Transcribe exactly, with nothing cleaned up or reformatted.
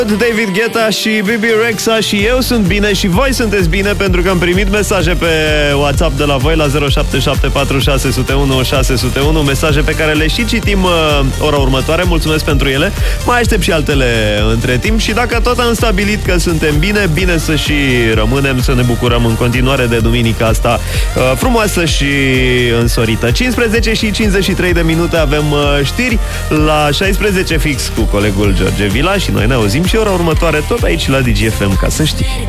David Guetta și Bibi Rexha și eu sunt bine și voi sunteți bine, pentru că am primit mesaje pe WhatsApp de la voi la zero șapte șapte patru șase zero unu șase zero unu, mesaje pe care le și citim uh, ora următoare. Mulțumesc pentru ele. Mai aștept și altele între timp și dacă tot am stabilit că suntem bine, bine să și rămânem, să ne bucurăm în continuare de duminica asta uh, frumoasă și însorită. cincisprezece și cincizeci și trei de minute avem uh, știri la șaisprezece fix cu colegul George Vila și noi ne auzim și ora următoare tot aici la Digi F M, ca să știi.